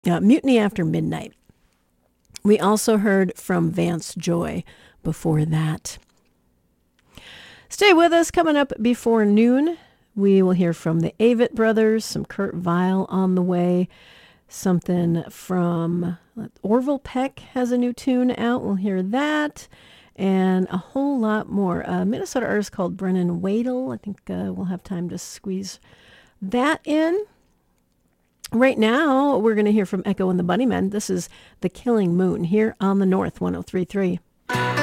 Mutiny After Midnight. We also heard from Vance Joy before that. Stay with us. Coming up before noon, we will hear from the Avett Brothers, some Kurt Vile on the way, something from Orville Peck has a new tune out. We'll hear that, and a whole lot more. A Minnesota artist called Brennan Wadle. I think we'll have time to squeeze that in. Right now, we're going to hear from Echo and the Bunnymen. This is The Killing Moon here on the North 103.3.